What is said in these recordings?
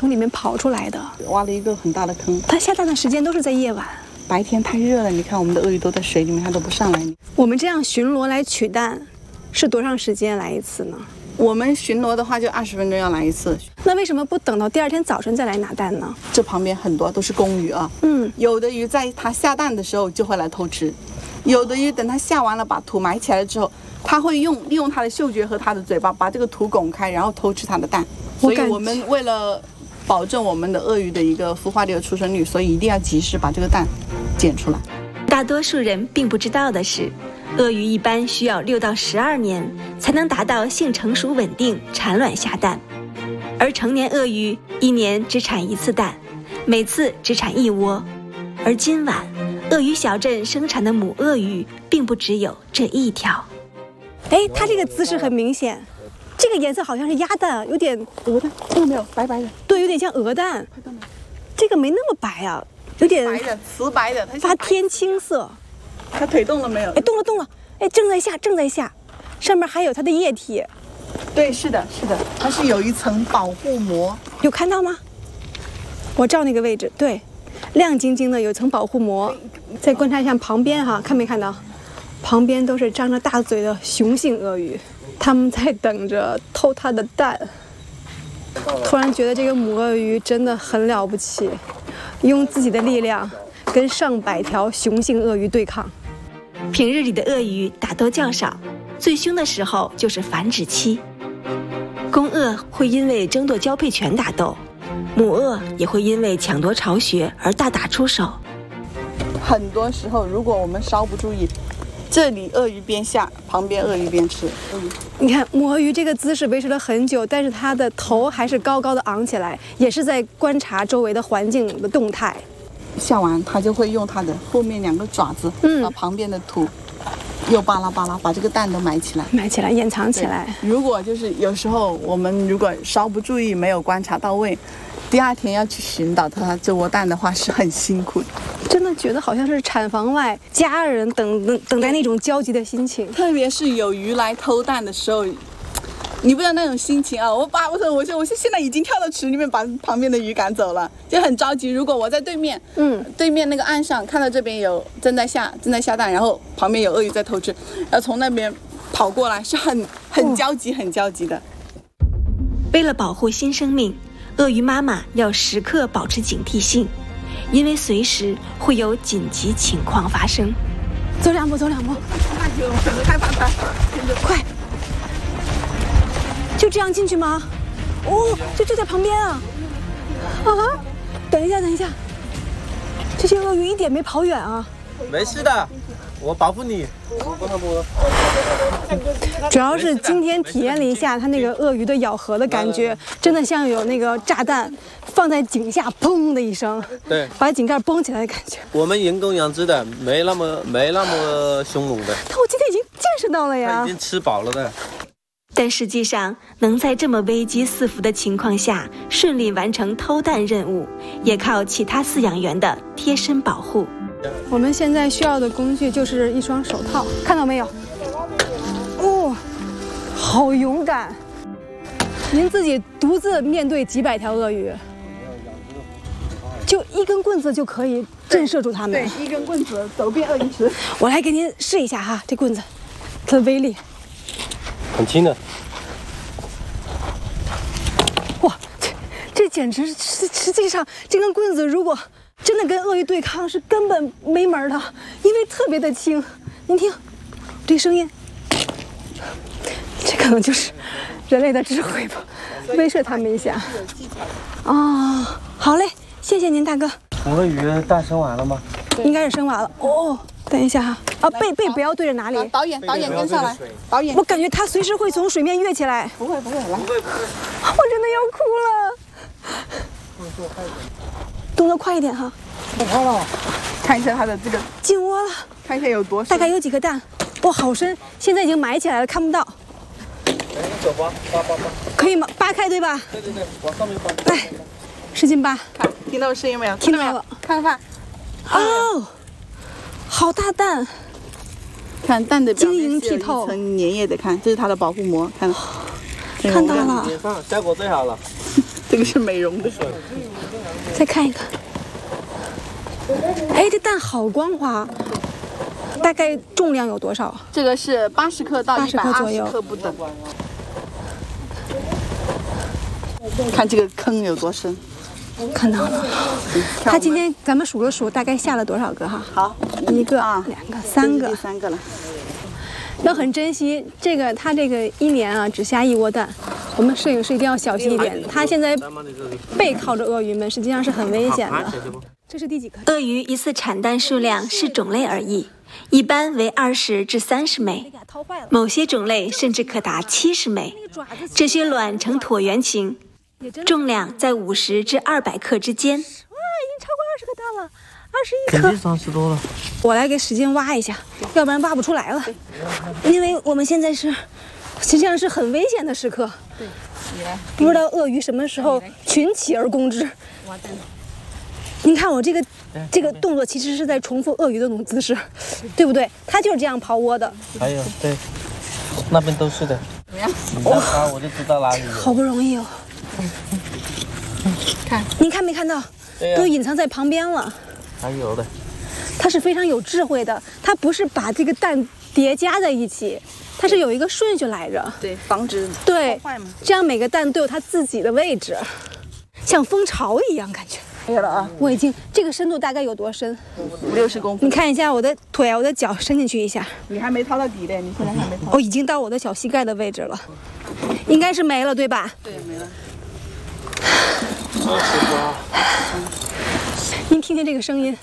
从里面跑出来的。 挖了一个很大的坑。 它下蛋的时间都是在夜晚， 白天太热了，你看我们的鳄鱼都在水里面，它都不上来。 我们这样巡逻来取蛋，是多长时间来一次呢？ 我们巡逻的话就20分钟要来一次。 那为什么不等到第二天早晨再来拿蛋呢？ 这旁边很多都是公鱼啊，有的鱼在它下蛋的时候就会来偷吃，有的鱼等它下完了把土埋起来之后，它会利用它的嗅觉和它的嘴巴把这个土拱开，然后偷吃它的蛋。所以我们为了保证我们的鳄鱼的一个孵化率和出生率，所以一定要及时把这个蛋捡出来。 大多数人并不知道的是，鳄鱼一般需要6到12年才能达到性成熟稳定产卵下蛋，而成年鳄鱼1年只产1次蛋，每次只产1窝。而今晚鳄鱼小镇生产的母鳄鱼并不只有这一条。 哎，它这个姿势很明显，这个颜色好像是鸭蛋，有点鹅蛋，看到没有？白白的。 对，有点像鹅蛋。这个没那么白啊，有点白的，瓷白的，它发天青色。 它腿动了没有？ 哎，动了，哎，正在下，上面还有它的液体。 对，是的，它是有一层保护膜。 有看到吗？我照那个位置，对，亮晶晶的有层保护膜。再观察一下旁边哈，看没看到？旁边都是张着大嘴的雄性鳄鱼，它们在等着偷它的蛋。突然觉得这个母鳄鱼真的很了不起，用自己的力量跟上百条雄性鳄鱼对抗。 平日里的鳄鱼打斗较少，最凶的时候就是繁殖期。公鳄会因为争夺交配权打斗，母鳄也会因为抢夺巢穴而大打出手。 很多时候，如果我们稍不注意，这里鳄鱼边下，旁边鳄鱼边吃。 你看母鳄鱼这个姿势维持了很久，但是它的头还是高高的昂起来，也是在观察周围的环境的动态。 下完，它就会用它的后面2个爪子，把旁边的土又巴拉巴拉把这个蛋都埋起来， 掩藏起来。 如果就是有时候我们如果稍不注意，没有观察到位，第2天要去寻找它这窝蛋的话是很辛苦的。 真的觉得好像是产房外家人等待那种焦急的心情， 特别是有鱼来偷蛋的时候，你不知道那种心情啊！我现在已经跳到池里面把旁边的鱼赶走了，就很着急。如果我在对面，对面那个岸上看到这边有正在下蛋，然后旁边有鳄鱼在偷吃，要从那边跑过来，是很焦急的。 为了保护新生命，鳄鱼妈妈要时刻保持警惕性，因为随时会有紧急情况发生。 走两步。 害怕它， 快！就这样进去吗？哦，就在旁边啊！等一下，这些鳄鱼一点没跑远啊！ 没事的，我保护你。 主要是今天体验了一下它那个鳄鱼的咬合的感觉，真的像有那个炸弹放在井下，砰的一声， 对， 把井盖崩起来的感觉。 我们人工养殖的，没那么凶猛的。 但我今天已经见识到了呀， 它已经吃饱了的。 但实际上，能在这么危机四伏的情况下顺利完成偷蛋任务，也靠其他饲养员的贴身保护。 我们现在需要的工具就是一双手套，看到没有？哦，好勇敢！您自己独自面对几百条鳄鱼，就一根棍子就可以震慑住它们。 对，一根棍子走遍鳄鱼池。 我来给您试一下哈，这棍子它的威力。 很轻的。 哇，这简直是，实际上这根棍子如果真的跟鳄鱼对抗是根本没门的，因为特别的轻。您听这声音，这可能就是人类的智慧吧，威慑他们一下。哦，好嘞，谢谢您大哥。 母鳄鱼蛋生完了吗？ 应该是生完了。哦，等一下哈，背不要对着哪里？ 导演跟上来，导演。 我感觉它随时会从水面跃起来。 不会，来。 我真的要哭了。动作快一点哈。 快了，看一下它的这个进窝了， 看一下有多深， 大概有几个蛋。哇，好深，现在已经埋起来了，看不到。 手扒， 可以吗？扒开对吧？ 对，往上面扒。 来，使劲扒。 看，听到声音没有？ 听到了。 看。 哦，好大蛋！ 看蛋的表面晶莹剔透， 是有一层粘液的，看，这是它的保护膜，看到了。 脸上效果最好了。 这个是美容的。 再看一个，哎，这蛋好光滑，大概重量有多少？ 这个是80克到 80克左右 120克不等。看这个坑有多深， 看到了。他今天咱们数了数，大概下了多少个哈？ 好 ，1个、 啊 2个、3个， 第3个了。 要很珍惜这个，他这个1年啊只下1窝蛋，我们摄影师一定要小心一点。他现在背靠着鳄鱼们，实际上是很危险的。这是第几颗？ 鳄鱼一次产蛋数量视种类而异，一般为20至30枚，某些种类甚至可达70枚。这些卵呈椭圆形，重量在50至200克之间。 哇，已经超过20个蛋了，21颗。 肯定30多了。 我来给使劲挖一下，要不然挖不出来了。因为我们现在实际上是很危险的时刻。 对， 不知道鳄鱼什么时候群起而攻之。您看我这个动作其实是在重复鳄鱼的那种姿势，对不对？它就是这样刨窝的。 还有对，那边都是的。 怎么样？ 你再挖我就知道哪里有。 好不容易哦。 看， 您看没看到？都隐藏在旁边了。 还有的。 它是非常有智慧的，它不是把这个蛋叠加在一起，它是有一个顺序来着。 对，防止对破坏嘛。 这样每个蛋都有它自己的位置，像蜂巢一样感觉。 没有了啊！ 我已经这个深度大概有多深 ？50、60公分。 你看一下我的腿啊，我的脚伸进去一下。 你还没掏到底嘞，你现在还没掏。 我已经到我的小膝盖的位置了，应该是没了，对吧？ 对，没了。 您听听这个声音。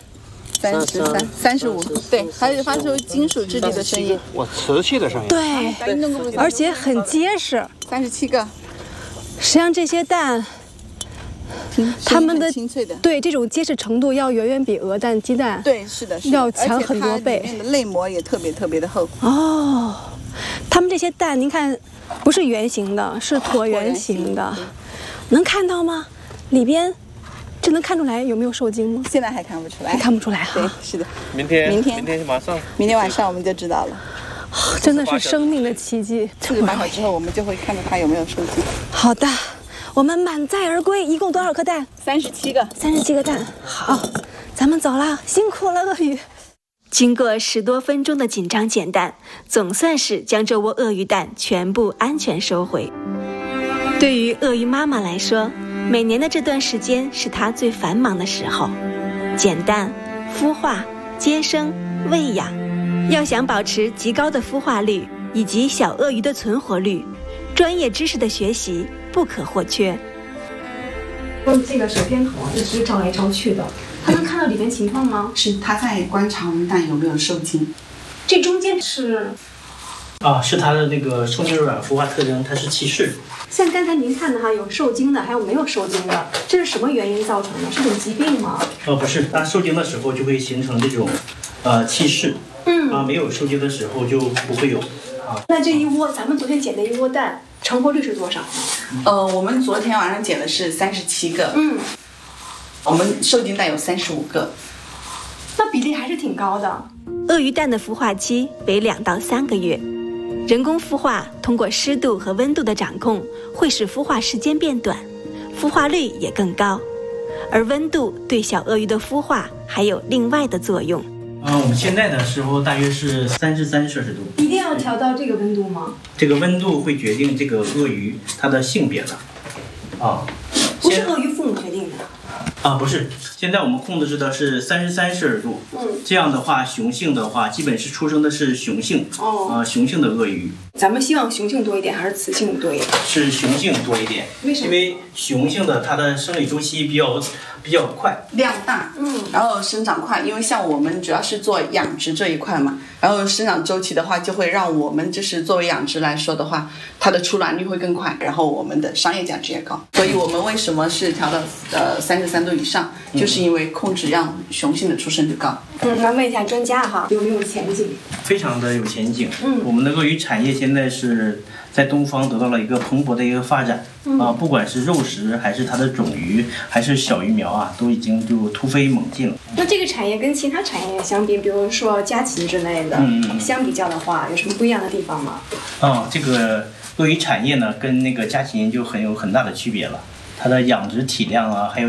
33、35，对，还有发出金属质地的声音。 我瓷器的声音。 对，而且很结实。 37个。 实际上这些蛋，它们的清脆的， 对这种结实程度要远远比鹅蛋、鸡蛋对是的要强很多倍。 里面的内膜也特别的厚。 哦，它们这些蛋，您看，不是圆形的，是椭圆形的，能看到吗？里边。这能看出来有没有受精吗？ 现在还看不出来， 看不出来哈。 对，是的。 明天马上。 明天晚上我们就知道了。 真的是生命的奇迹。 48小时之后，我们就会看到它有没有受精。 好的，我们满载而归。一共多少颗蛋 ？37个。 37个蛋。好，咱们走了，辛苦了，鳄鱼。 经过10多分钟的紧张捡蛋，总算是将这窝鳄鱼蛋全部安全收回。对于鳄鱼妈妈来说，每年的这段时间是它最繁忙的时候，捡蛋、孵化、接生、喂养。要想保持极高的孵化率以及小鳄鱼的存活率，专业知识的学习不可或缺。 用这个手电筒一直照来照去的，它能看到里面情况吗？ 是，它在观察我们蛋有没有受精。 这中间是是它的那个受精卵孵化特征，它是期室。 像刚才您看的哈，有受精的，还有没有受精的，这是什么原因造成的？是种疾病吗？ 不是，它受精的时候就会形成这种期室，没有受精的时候就不会有啊。 那这一窝，咱们昨天捡的一窝蛋，成活率是多少呢？ 我们昨天晚上捡的是37个，我们受精蛋有35个， 那比例还是挺高的。 鳄鱼蛋的孵化期为2到3个月。人工孵化通过湿度和温度的掌控，会使孵化时间变短，孵化率也更高。而温度对小鳄鱼的孵化还有另外的作用。 我们现在的时候大约是33摄氏度。 一定要调到这个温度吗？ 这个温度会决定这个鳄鱼它的性别的。 不是鳄鱼父母决定的。 不是，现在我们控制的是33摄氏度。这样的话，雄性的话，基本是出生的是雄性。雄性的鳄鱼。 咱们希望雄性多一点，还是雌性多一点？ 是雄性多一点。 为什么？ 因为雄性的它的生理周期比较快， 量大，然后生长快。因为像我们主要是做养殖这一块嘛，然后生长周期的话，就会让我们就是作为养殖来说的话，它的出卵率会更快，然后我们的商业价值也高。所以我们为什么是调到33度以上，就是因为控制让雄性的出生率高。 来问一下专家哈，有没有前景？ 非常的有前景。我们的鳄鱼产业现在是在东方得到了一个蓬勃的一个发展。不管是肉食还是它的种鱼，还是小鱼苗啊，都已经就突飞猛进了。 那这个产业跟其他产业相比，比如说家禽之类的，相比较的话，有什么不一样的地方吗？ 这个鳄鱼产业呢，跟那个家禽就有很大的区别了。 它的养殖体量啊，还有